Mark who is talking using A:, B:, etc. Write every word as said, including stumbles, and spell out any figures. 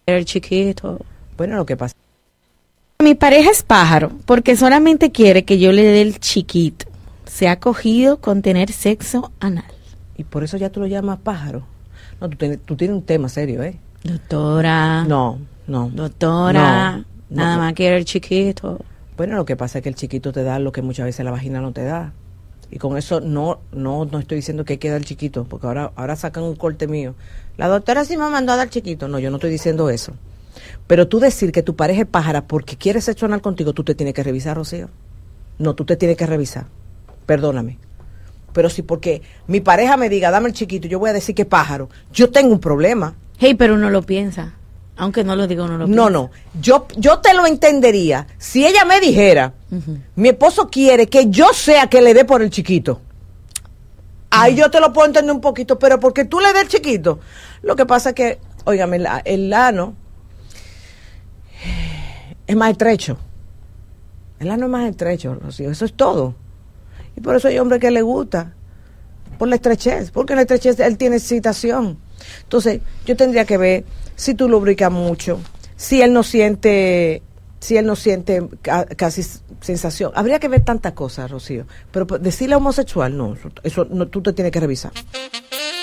A: El chiquito.
B: Bueno, lo que pasa.
A: Mi pareja es pájaro porque solamente quiere que yo le dé el chiquito. Se ha cogido con tener sexo anal.
B: Y por eso ya tú lo llamas pájaro. No, tú, ten, tú tienes un tema serio, ¿eh?
A: Doctora.
B: No, no.
A: Doctora.
B: No,
A: nada
B: no.
A: más quiere el chiquito.
B: Bueno, lo que pasa es que el chiquito te da lo que muchas veces la vagina no te da. Y con eso no no no estoy diciendo que hay que dar chiquito, porque ahora ahora sacan un corte mío. La doctora sí me mandó a dar chiquito. No, yo no estoy diciendo eso. Pero tú decir que tu pareja es pájara porque quiere sexo anal contigo, tú te tienes que revisar, Rocío. No, tú te tienes que revisar. Perdóname. Pero si porque mi pareja me diga, dame el chiquito, yo voy a decir que es pájaro, yo tengo un problema.
A: Hey, pero uno lo piensa. Aunque no lo diga, uno lo piensa.
B: No, no. Yo, yo te lo entendería si ella me dijera, uh-huh. mi esposo quiere que yo sea que le dé por el chiquito. Ahí uh-huh. yo te lo puedo entender un poquito, pero porque tú le des el chiquito. Lo que pasa es que, óigame, el, el ano es más estrecho. El ano es más estrecho, Rocío, eso es todo. Y por eso hay hombres que le gusta, por la estrechez, porque la estrechez él tiene excitación. Entonces, yo tendría que ver si tú lubricas mucho, si él no siente, si él no siente ca- casi sensación. Habría que ver tantas cosas, Rocío. Pero decirle homosexual, no, eso no, tú te tienes que revisar.